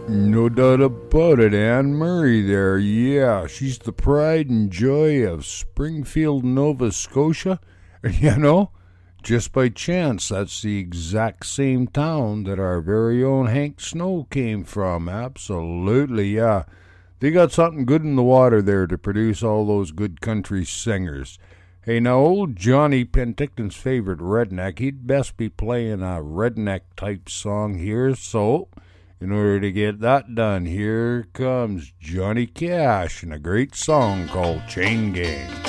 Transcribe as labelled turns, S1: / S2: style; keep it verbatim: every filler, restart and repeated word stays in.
S1: No doubt about it, Anne Murray there. Yeah, she's the pride and joy of Springfield, Nova Scotia. You know, just by chance, that's the exact same town that our very own Hank Snow came from. Absolutely, yeah. They got something good in the water there to produce all those good country singers. Hey, now, old Johnny Penticton's favorite redneck, he'd best be playing a redneck-type song here, so in order to get that done, here comes Johnny Cash and a great song called Chain Gang.